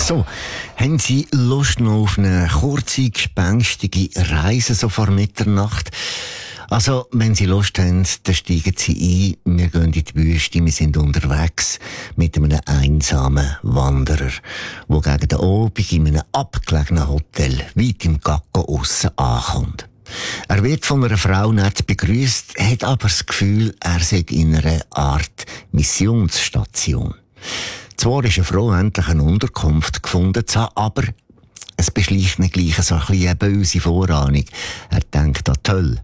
So, haben Sie Lust noch auf eine kurze, gespenstige Reise so vor Mitternacht? Also, wenn Sie Lust haben, dann steigen Sie ein. Wir gehen in die Wüste, wir sind unterwegs mit einem einsamen Wanderer, der gegen den Abend in einem abgelegenen Hotel weit im Gacko aussen ankommt. Er wird von einer Frau nett begrüßt, hat aber das Gefühl, er sei in einer Art Missionsstation. Zwar ist er froh, endlich eine Unterkunft gefunden zu haben, aber es beschleicht ihn gleich so ein bisschen eine böse Vorahnung. Er denkt an die Hölle.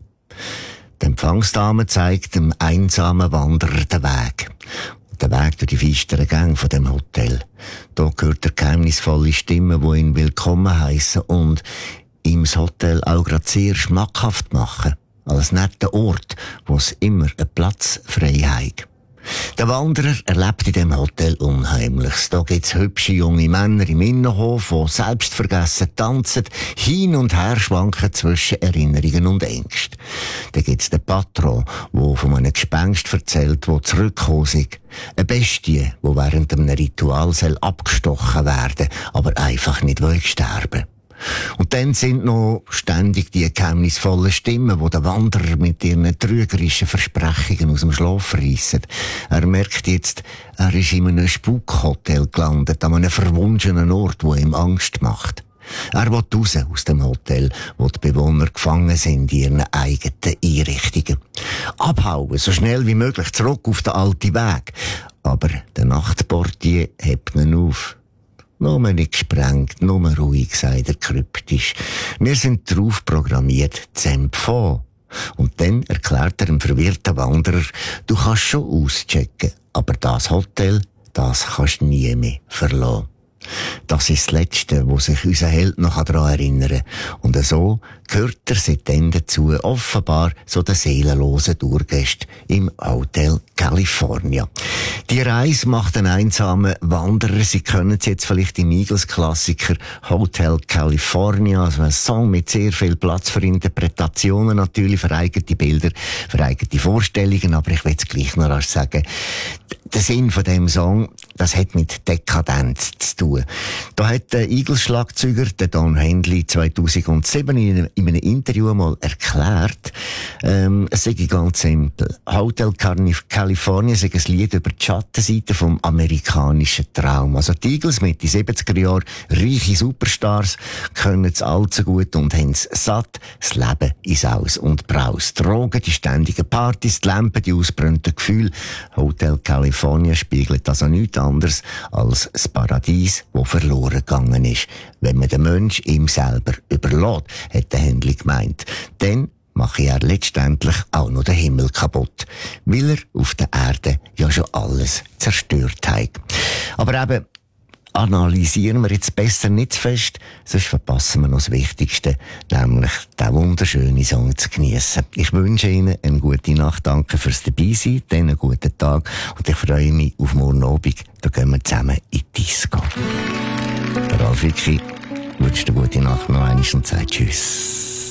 Die Empfangsdame zeigt dem einsamen Wanderer den Weg. Der Weg durch die finsteren Gänge von dem Hotel. Da hört er geheimnisvolle Stimmen, die ihn willkommen heissen und ihm das Hotel auch gerade sehr schmackhaft machen. Als netter Ort, wo es immer einen Platz frei hat. Der Wanderer erlebt in dem Hotel Unheimliches. Da gibt's hübsche junge Männer im Innenhof, die selbstvergessen tanzen, hin und her schwanken zwischen Erinnerungen und Ängsten. Da gibt's den Patron, der von einem Gespenst erzählt, der zurückgekommen ist. Eine Bestie, die während einem Ritual abgestochen werden, aber einfach nicht sterben will. Und dann sind noch ständig die geheimnisvollen Stimmen, die den Wanderer mit ihren trügerischen Versprechungen aus dem Schlaf reissen. Er merkt jetzt, er ist in einem Spukhotel gelandet, an einem verwunschenen Ort, der ihm Angst macht. Er will raus aus dem Hotel, wo die Bewohner gefangen sind in ihren eigenen Einrichtungen. Abhauen, so schnell wie möglich, zurück auf den alten Weg. Aber der Nachtportier hebt ihn auf. Nur nicht gesprengt, nur ruhig, sagt er kryptisch. Wir sind darauf programmiert, zu empfangen. Und dann erklärt er dem verwirrten Wanderer, du kannst schon auschecken, aber das Hotel, das kannst du nie mehr verlassen. Das ist das Letzte, wo sich unser Held noch daran erinnern kann. Und so gehört er seitdem dazu, offenbar so der seelenlosen Tourgäste im Hotel California. Die Reise macht einen einsamen Wanderer. Sie kennen es jetzt vielleicht im Eagles-Klassiker Hotel California, also ein Song mit sehr viel Platz für Interpretationen, natürlich für eigene Bilder, für eigene Vorstellungen, aber ich will es gleich noch rasch sagen, der Sinn von dem Song, das hat mit Dekadenz zu tun. Da hat der Eagles-Schlagzeuger, der Don Henley, 2007 in einem Interview mal erklärt, es sei ganz simpel. Hotel California sei ein Lied über die Schattenseite vom amerikanischen Traum. Also die Eagles mit den 70er Jahren, reiche Superstars, können es allzu gut und haben es satt. Das Leben ist aus und braus. Drogen, die ständigen Partys, die Lampen, die ausbrannten Gefühle. Hotel California spiegelt also nichts anderes als das Paradies, das verloren gegangen ist, wenn man den Menschen ihm selber überlässt, hat der Händler gemeint. Dann mache er letztendlich auch noch den Himmel kaputt, weil er auf der Erde ja schon alles zerstört hat. Aber eben, analysieren wir jetzt besser nicht zu fest, sonst verpassen wir noch das Wichtigste, nämlich den wunderschönen Song zu geniessen. Ich wünsche Ihnen eine gute Nacht, danke fürs Dabeisein, dann einen guten Tag und ich freue mich auf morgen Abend, da gehen wir zusammen in die Disco. Der Ralf Wicki wünscht eine gute Nacht noch einmal und sagt Tschüss.